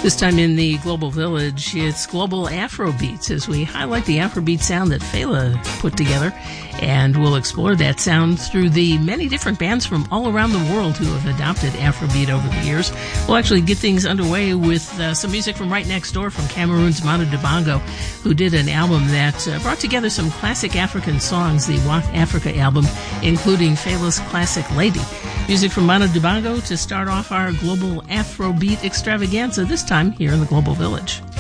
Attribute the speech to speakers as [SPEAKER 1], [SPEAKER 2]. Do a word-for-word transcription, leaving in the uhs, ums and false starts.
[SPEAKER 1] This time in the Global Village, it's Global Afrobeats as we highlight the Afrobeat sound that Fela put together, and we'll explore that sound through the many different bands from all around the world who have adopted Afrobeat over the years. We'll actually get things underway with uh, some music from right next door from Cameroon's Manu Dibango, who did an album that uh, brought together some classic African songs, the Walk Africa album, including Fela's classic Lady. Music from Manu Dibango to start off our Global Afrobeat extravaganza, this time here in the Global Village.